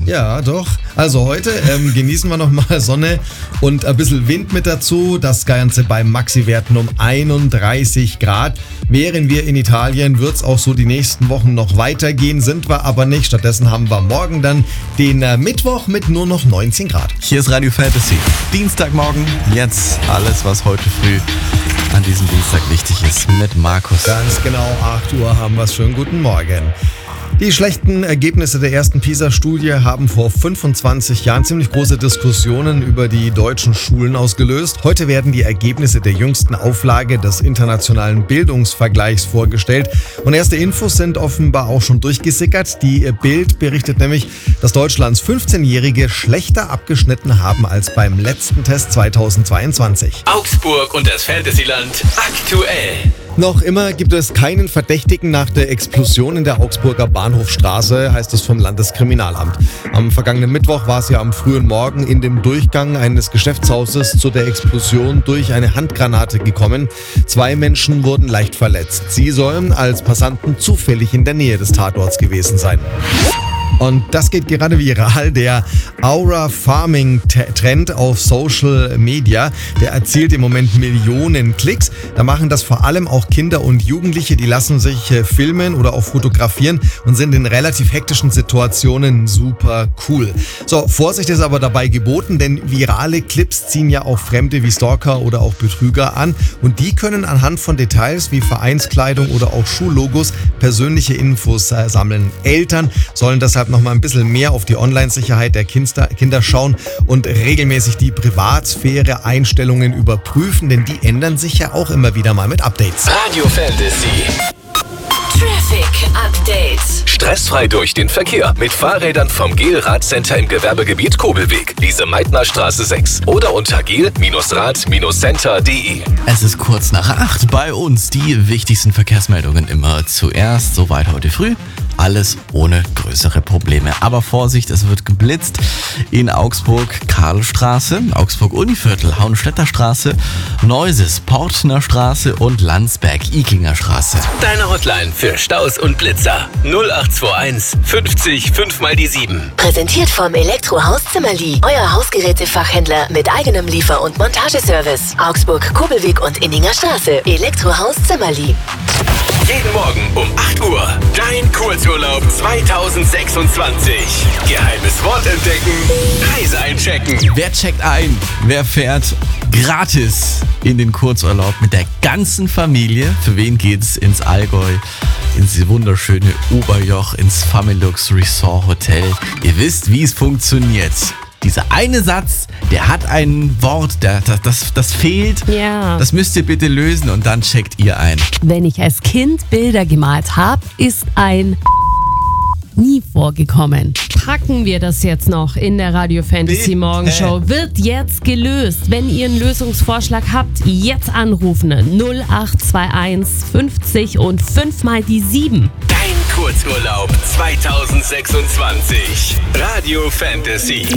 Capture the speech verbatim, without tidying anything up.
Ja, doch. Also heute ähm, genießen wir nochmal Sonne und ein bisschen Wind mit dazu. Das Ganze bei Maxi-Werten um einunddreißig Grad. Wären wir in Italien, wird es auch so die nächsten Wochen noch weitergehen, sind wir aber nicht. Stattdessen haben wir morgen dann den äh, Mittwoch mit nur noch neunzehn Grad. Hier ist Radio Fantasy. Dienstagmorgen, jetzt alles, was heute früh an diesem Dienstag wichtig ist, mit Markus. Ganz genau, acht Uhr haben wir es. Schönen guten Morgen. Die schlechten Ergebnisse der ersten PISA-Studie haben vor fünfundzwanzig Jahren ziemlich große Diskussionen über die deutschen Schulen ausgelöst. Heute werden die Ergebnisse der jüngsten Auflage des internationalen Bildungsvergleichs vorgestellt. Und erste Infos sind offenbar auch schon durchgesickert. Die Bild berichtet nämlich, dass Deutschlands fünfzehnjährige schlechter abgeschnitten haben als beim letzten Test zweitausendzweiundzwanzig. Augsburg und das Fantasyland aktuell. Noch immer gibt es keinen Verdächtigen nach der Explosion in der Augsburger Bahnhofstraße, heißt es vom Landeskriminalamt. Am vergangenen Mittwoch war es ja am frühen Morgen in dem Durchgang eines Geschäftshauses zu der Explosion durch eine Handgranate gekommen. Zwei Menschen wurden leicht verletzt. Sie sollen als Passanten zufällig in der Nähe des Tatorts gewesen sein. Und das geht gerade viral. Der Aura Farming Trend auf Social Media, der erzielt im Moment Millionen Klicks. Da machen das vor allem auch Kinder und Jugendliche, die lassen sich filmen oder auch fotografieren und sind in relativ hektischen Situationen super cool. So, Vorsicht ist aber dabei geboten, denn virale Clips ziehen ja auch Fremde wie Stalker oder auch Betrüger an und die können anhand von Details wie Vereinskleidung oder auch Schullogos persönliche Infos äh, sammeln. Eltern sollen deshalb noch mal ein bisschen mehr auf die Online-Sicherheit der Kinder schauen und regelmäßig die Privatsphäre-Einstellungen überprüfen, denn die ändern sich ja auch immer wieder mal mit Updates. Radio Fantasy. Traffic Update. Stressfrei durch den Verkehr mit Fahrrädern vom Gel Radcenter im Gewerbegebiet Kobelweg, Lise-Meitner-Straße sechs oder unter gel Rad Center punkt de. Es ist kurz nach acht. Bei uns die wichtigsten Verkehrsmeldungen immer zuerst. Soweit heute früh. Alles ohne größere Probleme. Aber Vorsicht, es wird geblitzt in Augsburg, Karlstraße, Augsburg-Univiertel, Hauenstädter Straße, Neuses, Portner Straße und Landsberg, Iklinger Straße. Deine Hotline für Staus und Blitzer null acht zwei eins fünfzig fünf mal die sieben. Präsentiert vom Elektrohaus Zimmerli. Euer Hausgerätefachhändler mit eigenem Liefer- und Montageservice. Augsburg, Kobelweg und Inninger Straße. Elektrohaus Zimmerli. Jeden Morgen um acht Uhr. Dein Kurzurlaub zweitausendsechsundzwanzig. Geheimes Wort entdecken. Reise einchecken. Wer checkt ein? Wer fährt gratis in den Kurzurlaub mit der ganzen Familie? Für wen geht's ins Allgäu? Ins wunderschöne Oberjoch, ins Familux Resort Hotel. Ihr wisst, wie es funktioniert. Dieser eine Satz, der hat ein Wort, der, das, das, das fehlt. Ja. Das müsst ihr bitte lösen und dann checkt ihr ein. Wenn ich als Kind Bilder gemalt habe, ist ein nie vorgekommen. Packen wir das jetzt noch in der Radio Fantasy Bitte. Morgenshow. Wird jetzt gelöst. Wenn ihr einen Lösungsvorschlag habt, jetzt anrufen. null acht zwei eins fünfzig und fünf mal die sieben. Dein Kurzurlaub zweitausendsechsundzwanzig. Radio Fantasy.